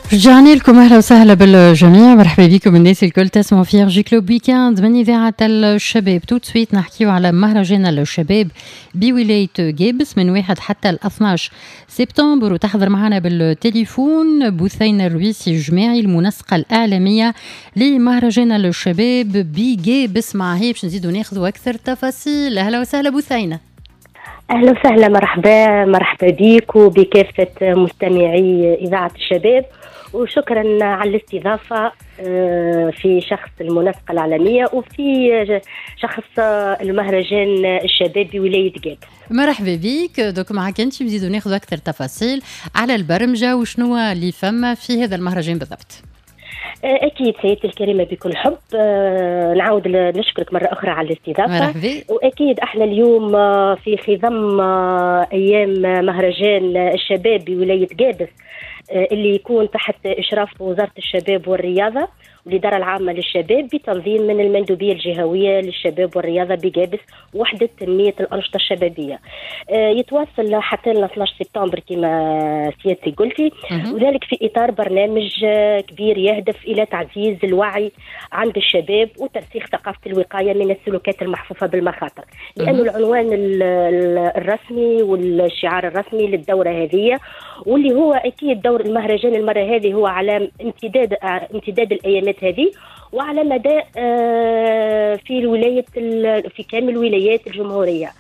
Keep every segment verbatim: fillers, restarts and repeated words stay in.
رجعنا لكم، اهلا وسهلا بالجميع، مرحبا بكم الناس الكل تسمعوا في ارجي كلوب ويكاند من اذاعه الشباب. تو سويت نحكيو على مهرجان الشباب بولايه جابس من واحد حتى ل اثناش سبتمبر، وتحضر معنا بالتليفون بثينة الرويسي الجماعي المنسقه الاعلاميه لمهرجان الشباب بجابس. مع هي باش نزيدوا ناخذوا اكثر تفاصيل. اهلا وسهلا بثينة. أهلا وسهلا، مرحبا مرحبا بك وبكافة مستمعي إذاعة الشباب، وشكرا على الاستضافة في شخص المنسقة العالمية وفي شخص المهرجان الشباب بولاية جابس. مرحبا بك. دوك معك انت نزيدوا ناخذ أكثر تفاصيل على البرمجة وشنو اللي فما في هذا المهرجان بالضبط. أكيد سيدتي الكريمة بكل حب. أه نعود نشكرك مرة أخرى على الاستضافة. مرحبا. وأكيد احنا اليوم في خضم أيام مهرجان الشباب بولاية جابس اللي يكون تحت إشراف وزارة الشباب والرياضة والإدارة العامة للشباب بتنظيم من المندوبية الجهوية للشباب والرياضة بجابس وحدة تنمية الأنشطة الشبابية. آه يتواصل حتى ل اثناش سبتمبر كما سيادتي قلتي، وذلك في إطار برنامج آه كبير يهدف إلى تعزيز الوعي عند الشباب وترسيخ ثقافة الوقاية من السلوكات المحفوفة بالمخاطر، لأنه العنوان الرسمي والشعار الرسمي للدورة هذه، واللي هو أكيد دور المهرجان المرة هذه هو على امتداد امتداد الأيامات هذه وعلى مدى في الولاية في كامل ولايات الجمهورية.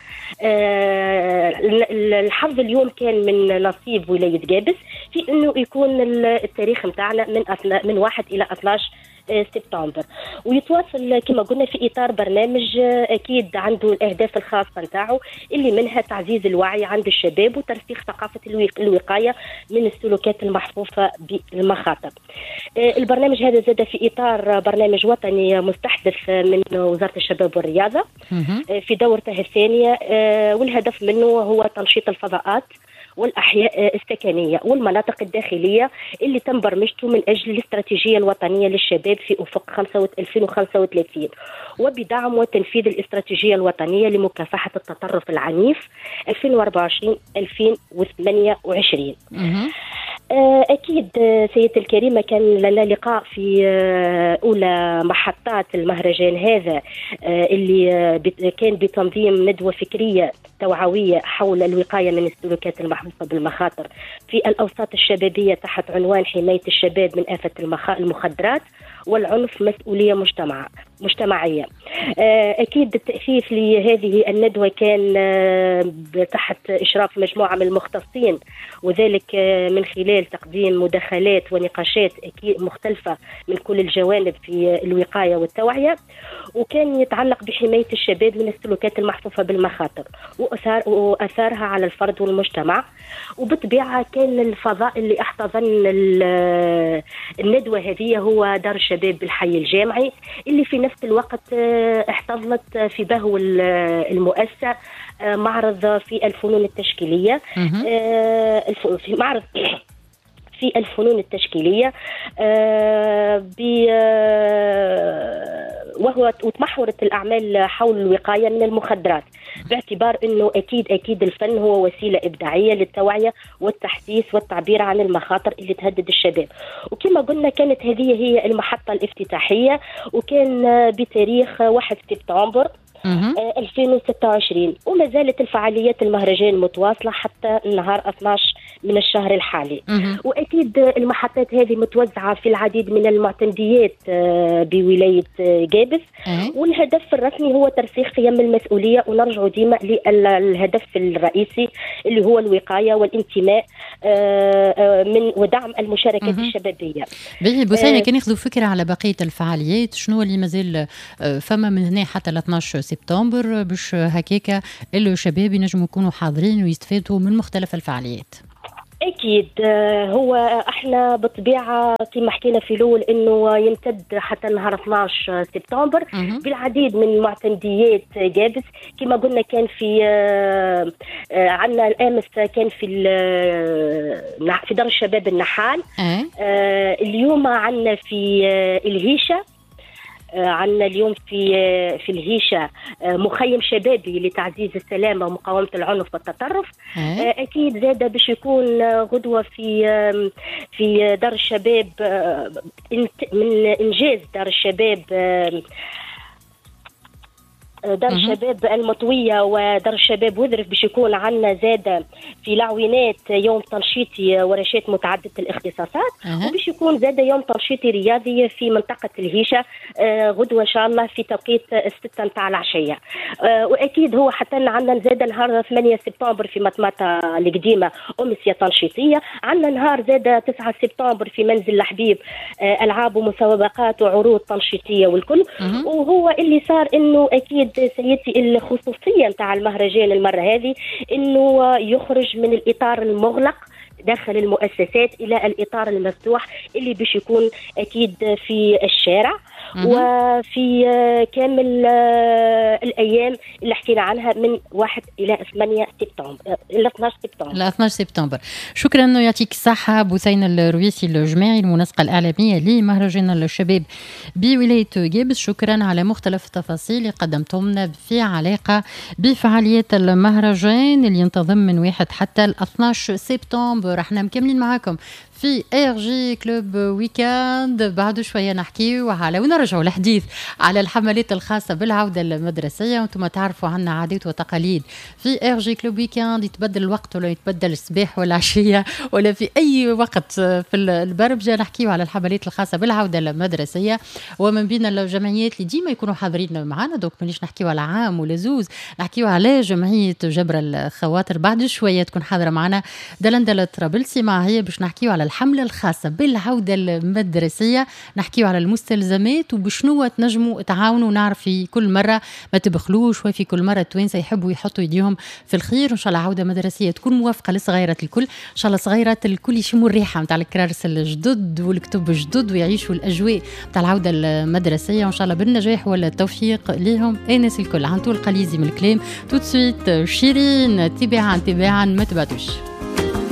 الحظ اليوم كان من نصيب ولاية جابس في انه يكون التاريخ متاعنا من من واحد الى اثناش سبتمبر، ويتواصل كما قلنا في اطار برنامج اكيد عنده الاهداف الخاصه نتاعو اللي منها تعزيز الوعي عند الشباب وترسيخ ثقافه الوقايه من السلوكات المحفوفه بالمخاطر. البرنامج هذا زاد في اطار برنامج وطني مستحدث من وزاره الشباب والرياضه في دورته الثانيه، والهدف منه هو تنشيط الفضاءات والأحياء السكنية والمناطق الداخلية اللي تم برمجته من أجل الاستراتيجية الوطنية للشباب في أفق ألفين وخمسة وثلاثين، وبدعم وتنفيذ الاستراتيجية الوطنية لمكافحة التطرف العنيف ألفين وأربعة وعشرين ألفين وثمانية وعشرين. أكيد سيدتي الكريمة كان لنا لقاء في أولى محطات المهرجان هذا اللي كان بتنظيم ندوة فكرية توعوية حول الوقاية من السلوكات المحفوفة بالمخاطر في الأوساط الشبابية تحت عنوان حماية الشباب من آفة المخدرات والعنف، مسؤولية مجتمع مجتمعية. أكيد التأسيس لهذه الندوة كان تحت إشراف مجموعة من المختصين، وذلك من خلال تقديم مداخلات ونقاشات أكيد مختلفة من كل الجوانب في الوقاية والتوعية، وكان يتعلق بحماية الشباب من السلوكات المحفوفة بالمخاطر وأثار وأثارها على الفرد والمجتمع. وبالطبيعة كان الفضاء اللي احتضن الندوة هذه هو دار الشباب بالحي الجامعي، اللي في نفس الوقت احتضنت في بهو المؤسسة معرض في الفنون التشكيلية، في معرض في الفنون التشكيلية وهو وتمحورت الأعمال حول الوقاية من المخدرات، باعتبار أنه أكيد أكيد الفن هو وسيلة إبداعية للتوعية والتحسيس والتعبير عن المخاطر اللي تهدد الشباب. وكما قلنا كانت هذه هي المحطة الافتتاحية، وكان بتاريخ واحد سبتمبر ألفين وستة وعشرين، وما زالت الفعاليات المهرجان متواصلة حتى النهار اثناش من الشهر الحالي. وأكيد المحطات هذه متوزعة في العديد من المعتمديات بولاية جابس، والهدف الرسمي هو ترسيخ قيم المسؤولية، ونرجع ديما للهدف الرئيسي اللي هو الوقاية والانتماء من ودعم المشاركات الشبابية. باهي بوسينة، كان ياخذوا فكرة على بقية الفعاليات شنو اللي مازال فما من هنا حتى ل اثناش سبتمبر باش هكاكا الشباب ينجموا يكونوا حاضرين ويستفادوا من مختلف الفعاليات؟ أكيد هو احنا بالطبيعة كما حكينا في الأول إنه يمتد حتى نهار اثناش سبتمبر بالعديد من معتمديات جابس. كما قلنا كان في عندنا الأمس كان في في دار الشباب النحال، اليوم عندنا في الهيشة، عندنا اليوم في في الهيشة مخيم شبابي لتعزيز السلامة ومقاومة العنف والتطرف. أكيد زادة باش يكون غدوة في في دار الشباب، من إنجاز دار الشباب دار الشباب المطوية ودار الشباب وذرف باش يكون عندنا زادة في العوينات يوم تنشيطي ورشات متعددة الاختصاصات، أه. وباش يكون زادة يوم تنشيطي رياضي في منطقة الهيشة غدوة إن شاء الله في توقيت الستة نتاع العشية. وأكيد هو حتى عندنا زادة نهار ثمانية سبتمبر في مطمطة القديمة أمسية تنشيطية، عندنا نهار زادة تسعة سبتمبر في منزل الحبيب ألعاب ومسابقات وعروض تنشيطية والكل. أه. وهو اللي صار إنه أكيد سيدتي الخصوصية نتاع المهرجان المرة هذه إنه يخرج من الإطار المغلق داخل المؤسسات إلى الإطار المفتوح اللي باش يكون أكيد في الشارع وفي كامل الأيام اللي حكينا عنها من واحد إلى ثمانية سبتمبر إلى اثناشر سبتمبر إلى اثناشر سبتمبر. شكرا، يعطيك الصحة بثينة الرويسي الجماعي المنسقة الإعلامية لمهرجان الشباب بولاية جابس. شكرا على مختلف التفاصيل اللي قدمتهم لنا في علاقة بفعاليات المهرجان اللي ينتظم من واحد حتى ل اثناشر سبتمبر. احنا مكملين معاكم في ار جي كلوب ويكاند، بعد شويه نحكيو على ونرجعوا الحديث على الحملات الخاصه بالعوده المدرسيه. وانتم تعرفوا عنا عادات وتقاليد في ار جي كلوب ويكاند، يتبدل الوقت ولا يتبدل الصباح ولا العشيه ولا في اي وقت في البرمجه نحكيو على الحملات الخاصه بالعوده المدرسيه، ومن بين الجمعيات اللي ديما يكونوا حاضرين معنا. دوك مانيش نحكيو على عام ولا زوز، نحكيو على جمعيه جبر الخواطر. بعد شويه تكون حاضره معنا دلندله طرابلسي مع هي باش نحكيو على الحملة الخاصة بالعودة المدرسية، نحكيو على المستلزمات وبشنو تنجموا تعاونوا. ونعرف في كل مرة ما تبخلوش، وفي كل مرة التوانسة يحبوا يحطوا يديهم في الخير. إن شاء الله عودة مدرسية تكون موافقة لصغيرات الكل، إن شاء الله صغيرات الكل يشموا الريحة متاع الكرارس الجدد والكتب الجدد ويعيشوا الأجواء متاع العودة المدرسية، وإن شاء الله بالنجاح ولا التوفيق ليهم الناس الكل. عن طول قليزي من الكلام توت سويت شيرين تباعا تباعا ما تبعتوش.